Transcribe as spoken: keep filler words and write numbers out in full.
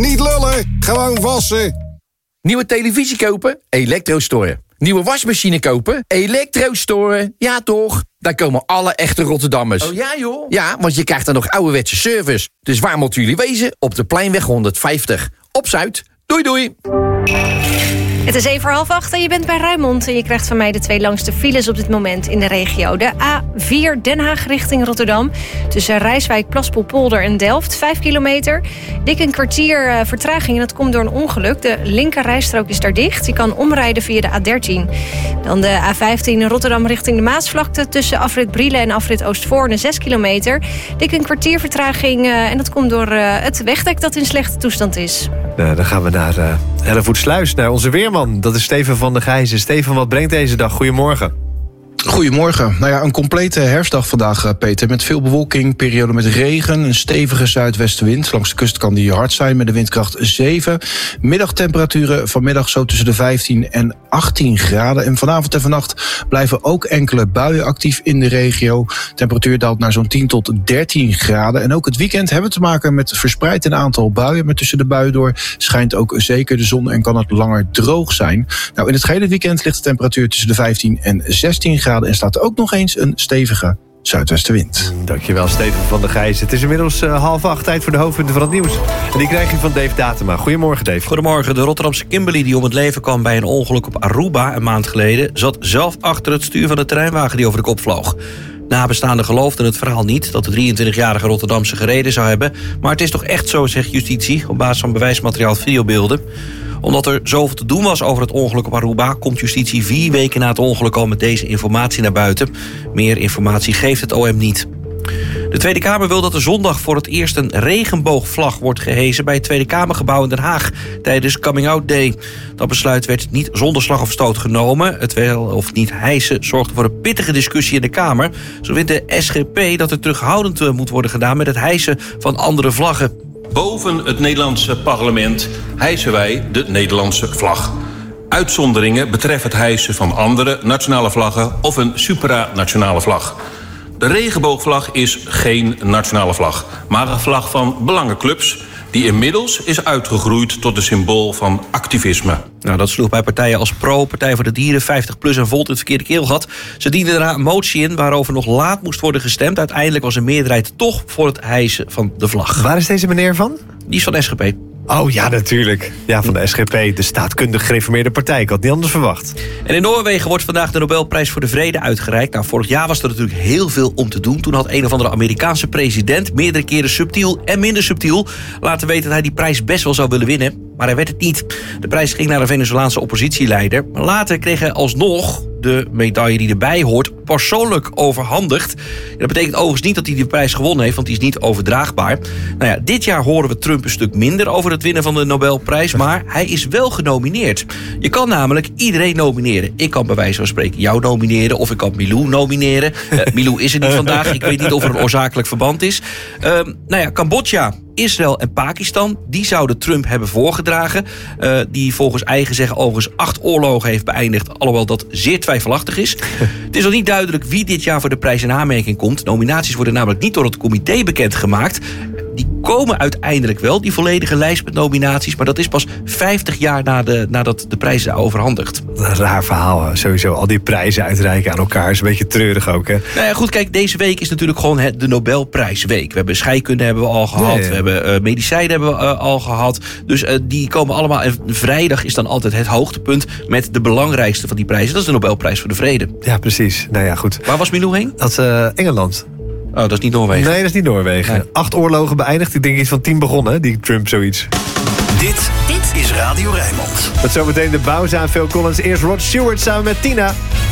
Niet lullen, gewoon wassen. Nieuwe televisie kopen? Elektrostoren. Nieuwe wasmachine kopen? Elektrostoren. Ja toch? Daar komen alle echte Rotterdammers. Oh ja joh? Ja, want je krijgt dan nog ouderwetse service. Dus waar moeten jullie wezen? Op de Pleinweg honderdvijftig. Op Zuid. Doei doei. Het is even voor half acht en je bent bij Rijnmond. En je krijgt van mij de twee langste files op dit moment in de regio. De A vier Den Haag richting Rotterdam. Tussen Rijswijk, Plaspolpolder en Delft. Vijf kilometer. Dik een kwartier uh, vertraging en dat komt door een ongeluk. De linker rijstrook is daar dicht. Je kan omrijden via de A dertien. Dan de A vijftien Rotterdam richting de Maasvlakte. Tussen afrit Brielen en afrit Oostvoorne. Zes kilometer. Dik een kwartier vertraging uh, en dat komt door uh, het wegdek dat in slechte toestand is. Nou, dan gaan we naar uh, Hellevoetsluis, naar onze weerman. Dat is Steven van der Gijzen. Steven, wat brengt deze dag? Goedemorgen. Goedemorgen. Nou ja, een complete herfstdag vandaag, Peter. Met veel bewolking, periode met regen, een stevige zuidwestenwind. Langs de kust kan die hard zijn met de windkracht zeven. Middagtemperaturen vanmiddag zo tussen de vijftien en achttien graden. En vanavond en vannacht blijven ook enkele buien actief in de regio. Temperatuur daalt naar zo'n tien tot dertien graden. En ook het weekend hebben we te maken met verspreid een aantal buien. Maar tussen de buien door schijnt ook zeker de zon en kan het langer droog zijn. Nou, in het gehele weekend ligt de temperatuur tussen de vijftien en zestien graden. En staat er ook nog eens een stevige zuidwestenwind. Dankjewel, Steven van der Gijzen. Het is inmiddels uh, half acht, tijd voor de hoofdpunten van het nieuws. En die krijg je van Dave Datema. Goedemorgen, Dave. Goedemorgen. De Rotterdamse Kimberly, die om het leven kwam bij een ongeluk op Aruba een maand geleden, zat zelf achter het stuur van de terreinwagen die over de kop vloog. Nabestaanden geloofden het verhaal niet dat de drieëntwintigjarige Rotterdamse gereden zou hebben. Maar het is toch echt zo, zegt justitie, op basis van bewijsmateriaal videobeelden. Omdat er zoveel te doen was over het ongeluk op Aruba, komt justitie vier weken na het ongeluk al met deze informatie naar buiten. Meer informatie geeft het O M niet. De Tweede Kamer wil dat er zondag voor het eerst een regenboogvlag wordt gehesen bij het Tweede Kamergebouw in Den Haag tijdens Coming Out Day. Dat besluit werd niet zonder slag of stoot genomen. Het wel of niet hijsen zorgde voor een pittige discussie in de Kamer. Zo vindt de S G P dat er terughoudend moet worden gedaan met het hijsen van andere vlaggen. Boven het Nederlandse parlement hijsen wij de Nederlandse vlag. Uitzonderingen betreffen het hijsen van andere nationale vlaggen of een supranationale vlag. De regenboogvlag is geen nationale vlag, maar een vlag van belangenclubs die inmiddels is uitgegroeid tot een symbool van activisme. Nou, dat sloeg bij partijen als Pro, Partij voor de Dieren, vijftig plus en Volt in het verkeerde keelgat. Ze dienden daarna een motie in waarover nog laat moest worden gestemd. Uiteindelijk was een meerderheid toch voor het hijsen van de vlag. Waar is deze meneer van? Die is van S G P. Oh ja, natuurlijk. Ja, van de S G P, de staatkundig gereformeerde partij. Ik had niet anders verwacht. En in Noorwegen wordt vandaag de Nobelprijs voor de Vrede uitgereikt. Nou, vorig jaar was er natuurlijk heel veel om te doen. Toen had een of andere Amerikaanse president meerdere keren subtiel en minder subtiel laten weten dat hij die prijs best wel zou willen winnen. Maar hij werd het niet. De prijs ging naar een Venezolaanse oppositieleider. Maar later kreeg hij alsnog de medaille die erbij hoort persoonlijk overhandigd. En dat betekent overigens niet dat hij die prijs gewonnen heeft, want die is niet overdraagbaar. Nou ja, dit jaar horen we Trump een stuk minder over het winnen van de Nobelprijs, maar hij is wel genomineerd. Je kan namelijk iedereen nomineren. Ik kan bij wijze van spreken jou nomineren, of ik kan Milou nomineren. Uh, Milou is er niet vandaag. Ik weet niet of er een oorzakelijk verband is. Uh, nou ja, Cambodja, Israël en Pakistan, die zouden Trump hebben voorgedragen. Uh, die volgens eigen zeggen overigens acht oorlogen heeft beëindigd, alhoewel dat zeer twijfelachtig is. Het is nog niet duidelijk wie dit jaar voor de prijs in aanmerking komt. Nominaties worden namelijk niet door het comité bekendgemaakt. Die komen uiteindelijk wel, die volledige lijst met nominaties, maar dat is pas vijftig jaar na de, nadat de prijs is overhandigd. Een raar verhaal, sowieso. Al die prijzen uitreiken aan elkaar is een beetje treurig ook, hè? Nou ja, goed, kijk, deze week is natuurlijk gewoon het, de Nobelprijsweek. We hebben scheikunde hebben we al gehad, ja, ja. we hebben uh, medicijnen hebben we uh, al gehad. Dus uh, die komen allemaal, en vrijdag is dan altijd het hoogtepunt met de belangrijkste van die prijzen. Dat is de Nobelprijs voor de Vrede. Ja, precies. Nou ja, goed. Waar was Milou heen? Dat is uh, Engeland. Oh, dat is niet Noorwegen. Nee, dat is niet Noorwegen. Nee. Acht oorlogen beëindigd. Ik denk iets van tien begonnen, die Trump zoiets. Dit, dit is Radio Rijnmond. Met zometeen de bouwzaam Phil Collins. Eerst Rod Stewart samen met Tina.